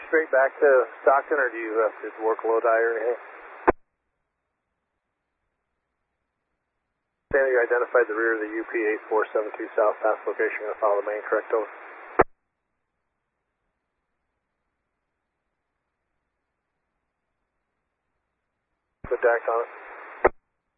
straight back to Stockton, or do you have to work low die or anything? Sandy, you identified the rear of the UP 8472 South Pass location. Going to follow the main, correct? Over. Good DAC on it.